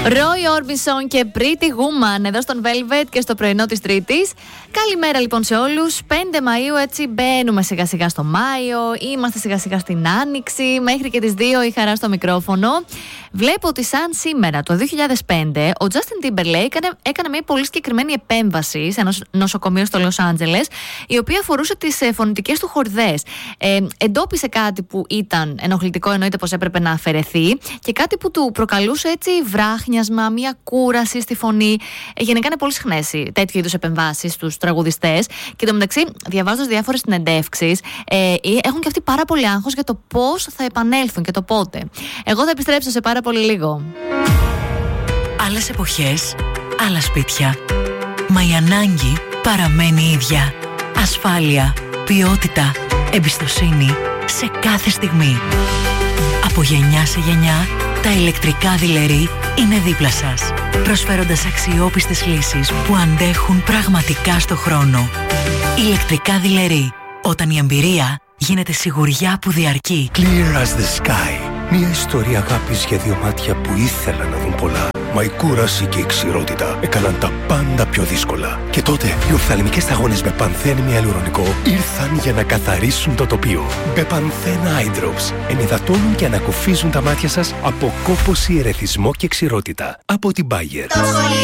Roy Orbison και Pretty Woman εδώ στον Velvet και στο πρωινό της Τρίτης. Καλημέρα λοιπόν σε όλους. 5 Μαΐου, έτσι μπαίνουμε σιγά σιγά στο Μάιο. Είμαστε σιγά σιγά στην Άνοιξη. Μέχρι και τις 2 η χαρά στο μικρόφωνο. Βλέπω ότι σαν σήμερα το 2005 ο Justin Timberlake έκανε μια πολύ συγκεκριμένη επέμβαση σε ένα νοσοκομείο στο Λος Άντζελες, η οποία αφορούσε τις φωνητικές του χορδές. Εντόπισε κάτι που ήταν ενοχλητικό, εννοείται πως έπρεπε να αφαιρεθεί, και κάτι που του προκαλούσε έτσι βράχνιασμα, μια κούραση στη φωνή. Γενικά είναι πολύ συχνές τέτοιου είδους επεμβάσεις στους τραγουδιστές. Και το μεταξύ, διαβάζοντας διάφορες συνεντεύξεις, έχουν και αυτοί πάρα πολύ άγχος για το πώς θα επανέλθουν και το πότε. Εγώ θα επιστρέψω σε πάρα πολύ λίγο. Άλλες εποχές, άλλα σπίτια. Μα η ανάγκη παραμένει η ίδια. Ασφάλεια, ποιότητα, εμπιστοσύνη σε κάθε στιγμή. Από γενιά σε γενιά, τα ηλεκτρικά Δειλερή είναι δίπλα σας, προσφέροντας αξιόπιστες λύσεις που αντέχουν πραγματικά στο χρόνο. Ηλεκτρικά Δειλερή, όταν η εμπειρία γίνεται σιγουριά που διαρκεί. Clear as the sky. Μια ιστορία αγάπης για δύο μάτια που ήθελαν να δουν πολλά. Μα η κούραση και η ξηρότητα έκαναν τα πάντα πιο δύσκολα. Και τότε οι οφθαλμικές σταγόνες με πανθένη ιαλουρονικό ήρθαν για να καθαρίσουν το τοπίο. Μπεπανθένα Eye Drops ενυδατώνουν και ανακουφίζουν τα μάτια σας από κόπωση, ερεθισμό και ξηρότητα. Από την Bayer.